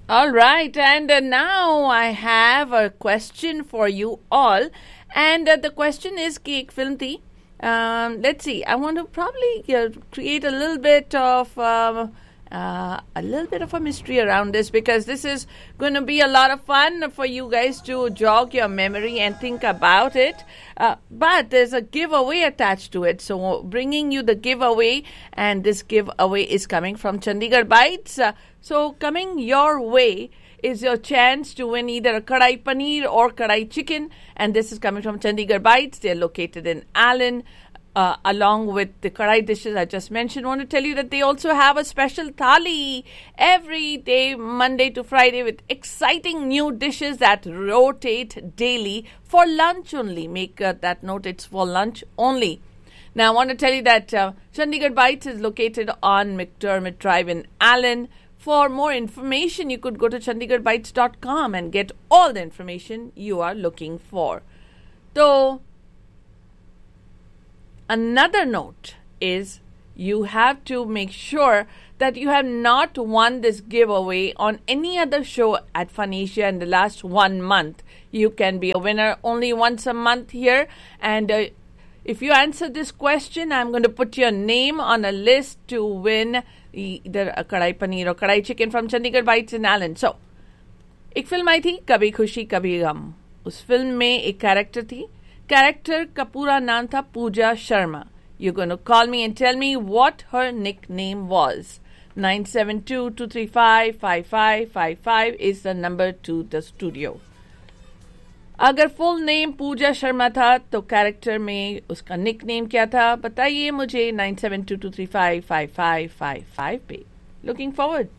All right, and now I have a question for you all, and the question is कि एक film थी. Let's see. I want to probably create a little bit of a mystery around this because this is going to be a lot of fun for you guys to jog your memory and think about it. But there's a giveaway attached to it. So bringing you the giveaway, and this giveaway is coming from Chandigarh Bites. So coming your way is your chance to win either a kadai paneer or kadai chicken. And this is coming from Chandigarh Bites. They're located in Allen. Along with the kadai dishes I just mentioned, I want to tell you that they also have a special thali every day, Monday to Friday, with exciting new dishes that rotate daily for lunch only. Make that note, it's for lunch only. Now, I want to tell you that Chandigarh Bites is located on McDermott Drive in Allen. For more information, you could go to chandigarhbites.com and get all the information you are looking for. So, another note is you have to make sure that you have not won this giveaway on any other show at Phoenicia in the last 1 month. You can be a winner only once a month here. And if you answer this question, I'm going to put your name on a list to win either a kadai paneer or kadai chicken from Chandigarh Bites in Allen. So, एक film आई थी कभी खुशी कभी गम. उस film में एक character थी. Character का पूरा नाम था पूजा Sharma. You're going to call me and tell me what her nickname was. 972-235-5555 is the number to the studio. अगर फुल नेम पूजा शर्मा था तो कैरेक्टर में उसका निकनेम क्या था बताइए मुझे 972-235-5555 पे. Looking forward.